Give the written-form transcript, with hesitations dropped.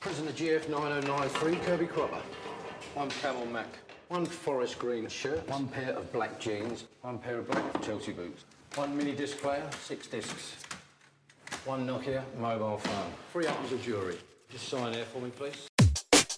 Prisoner GF 9093, Kirby Cropper. 1 Camel Mac. 1 forest green shirt. 1 pair of black jeans. 1 pair of black Chelsea boots. 1 mini disc player, 6 discs. 1 Nokia mobile phone. 3 items of jewellery. Just sign here for me, please.